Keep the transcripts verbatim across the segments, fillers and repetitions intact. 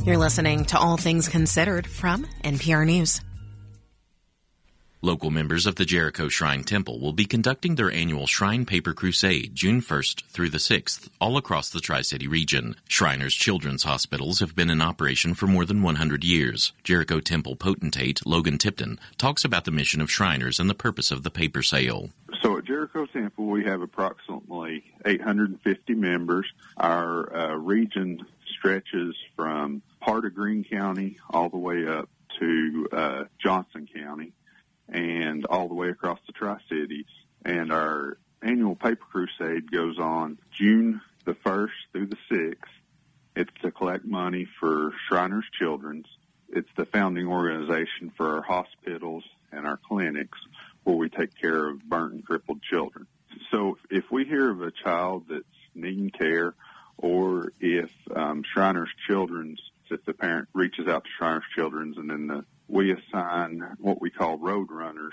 You're listening to All Things Considered from N P R News. Local members of the Jericho Shrine Temple will be conducting their annual Shrine Paper Crusade June first through the sixth, all across the Tri-City region. Shriners Children's Hospitals have been in operation for more than one hundred years. Jericho Temple potentate Logan Tipton talks about the mission of Shriners and the purpose of the paper sale. So at Jericho Temple, we have approximately eight hundred fifty members. Our uh, region stretches from part of Greene County all the way up to uh, Johnson County, and all the way across the Tri-Cities. And our annual Paper Crusade goes on June the first through the sixth. It's to collect money for Shriners Children's. It's the founding organization for our hospitals and our clinics where we take care of burnt and crippled children. So if we hear of a child that's needing care, or if um, Shriners Children's, if the parent reaches out to Shriners Children's and then the we assign what we call road runners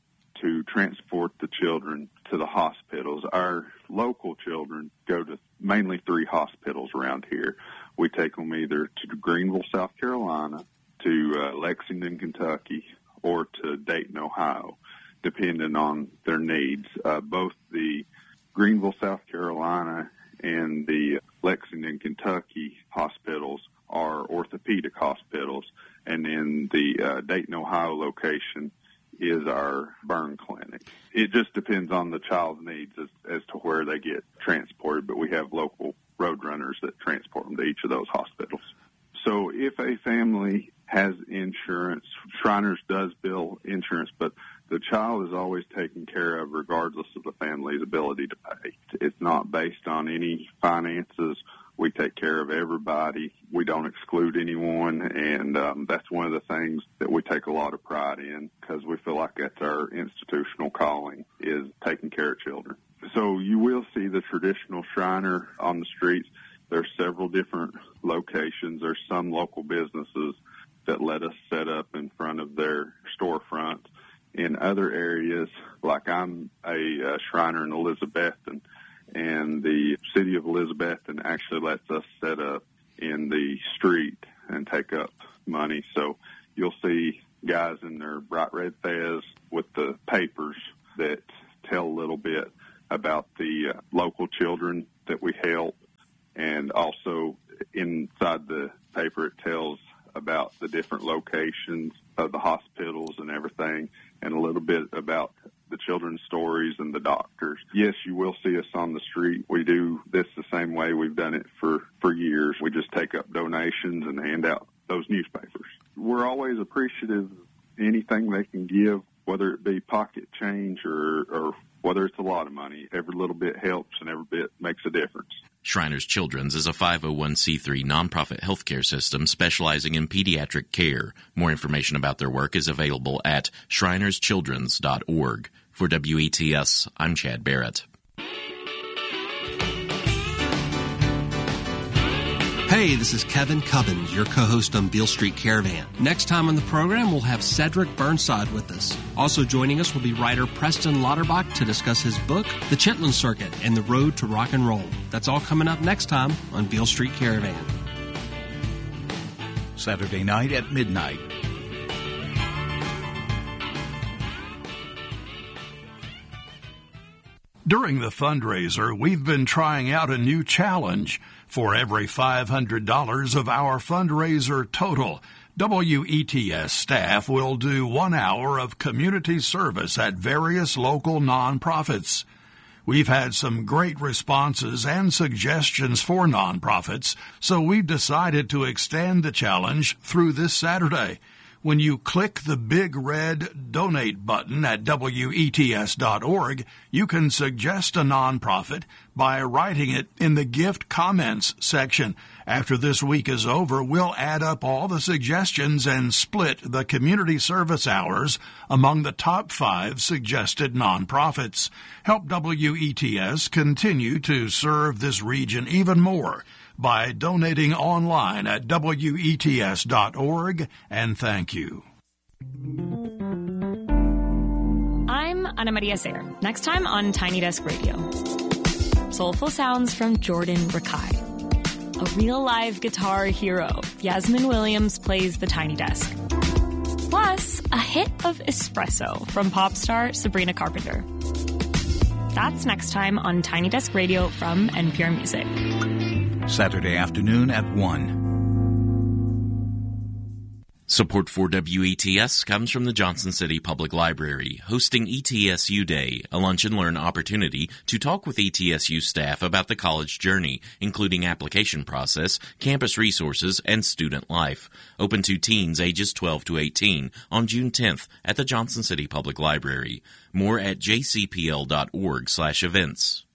to transport the children to the hospitals. Our local children go to mainly three hospitals around here. We take them either to Greenville, South Carolina, to uh, Lexington, Kentucky, or to Dayton, Ohio, depending on their needs. Uh, both the Greenville, South Carolina, and the Lexington, Kentucky hospitals are orthopedic hospitals, and then the uh, Dayton, Ohio location is our burn clinic. It just depends on the child's needs as, as to where they get transported, but we have local road runners that transport them to each of those hospitals. So if a family has insurance, Shriners does bill insurance, but the child is always taken care of regardless of the family's ability to pay. It's not based on any finances. We take care of everybody. We don't exclude anyone, and um, that's one of the things that we take a lot of pride in because we feel like that's our institutional calling, is taking care of children. So you will see the traditional Shriner on the streets. There's several different locations. There's some local businesses that let us set up in front of their storefronts. In other areas, like I'm a uh, Shriner in Elizabethton, and the city of Elizabethton actually lets us set up in the street and take up money. So you'll see guys in their bright red fez with the papers that tell a little bit about the uh, local children that we help. And also inside the paper it tells about the different locations of the hospitals and everything, and a little bit about the children's stories and the doctors. Yes, you will see us on the street. We do this the same way we've done it for, for years. We just take up donations and hand out those newspapers. We're always appreciative of anything they can give, whether it be pocket change or, or whether it's a lot of money. Every little bit helps and every bit makes a difference. Shriners Children's is a five oh one c three nonprofit healthcare system specializing in pediatric care. More information about their work is available at shriners children's dot org. For W E T S, I'm Chad Barrett. Hey, this is Kevin Cubbins, your co-host on Beale Street Caravan. Next time on the program, we'll have Cedric Burnside with us. Also joining us will be writer Preston Lauterbach to discuss his book, The Chitlin Circuit and the Road to Rock and Roll. That's all coming up next time on Beale Street Caravan. Saturday night at midnight. During the fundraiser, we've been trying out a new challenge. For every five hundred dollars of our fundraiser total, W E T S staff will do one hour of community service at various local nonprofits. We've had some great responses and suggestions for nonprofits, so we've decided to extend the challenge through this Saturday. When you click the big red donate button at W E T S dot org, you can suggest a nonprofit by writing it in the gift comments section. After this week is over, we'll add up all the suggestions and split the community service hours among the top five suggested nonprofits. Help W E T S continue to serve this region even more by donating online at W E T S dot org, and thank you. I'm Ana Maria Sayre. Next time on Tiny Desk Radio. Soulful sounds from Jordan Rakai. a real live guitar hero. Yasmin Williams plays the tiny desk. Plus, a hit of espresso from pop star Sabrina Carpenter. That's next time on Tiny Desk Radio from N P R Music. Saturday afternoon at one. Support for W E T S comes from the Johnson City Public Library, hosting E T S U Day, a lunch and learn opportunity to talk with E T S U staff about the college journey, including application process, campus resources, and student life. Open to teens ages twelve to eighteen on June tenth at the Johnson City Public Library. More at j c p l dot org slash events.